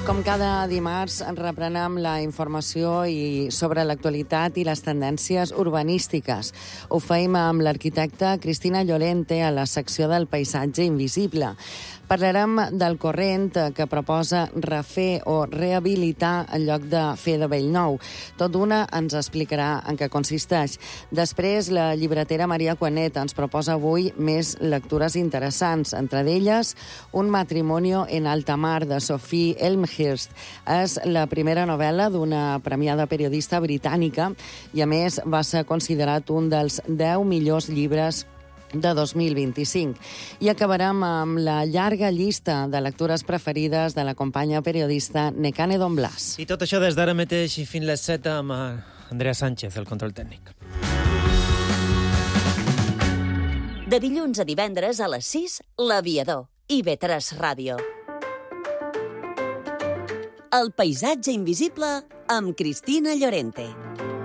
Com cada dimarts, reprenem la informació sobre l'actualitat i les tendències urbanístiques. Ho feim amb l'arquitecta Cristina Llorente a la secció del paisatge invisible. Parlarem del corrent que proposa refer o rehabilitar en lloc de fer de bell nou. Tot d'una ens explicarà en què consisteix. Després, la llibretera Maria Cuanet ens proposa avui més lectures interessants. Entre d'elles, Un matrimonio en alta mar, de Sophie Elmhirst. És la primera novel·la d'una premiada periodista britànica i, a més, va ser considerat un dels 10 millors llibres de 2025. I acabarem amb la llarga llista de lectures preferides de la companya periodista Nekane Don Blas. I tot això des d'ara mateix i fins les 7 amb Andrea Sánchez, el control tècnic. De dilluns a divendres a les 6, L'Aviador, IB3 Ràdio. El paisatge invisible amb Cristina Llorente.